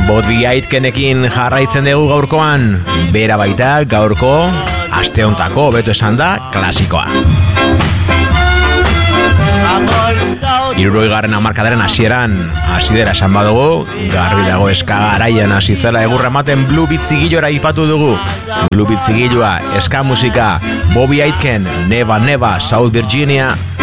Bobby Aitkenekin jarraitzen dugu gaurkoan, bera baita gaurko asteontako beto esan da klasikoa. 60. hamarkadaren hasieran hasi dela esan badugu, garbi dago eska garaian hasi zela egurra ematen Blue Beat zigilora ipatu dugu. Blue Beat zigilua, eska musika, Bobby Aitken, Neva Neva, South Virginia.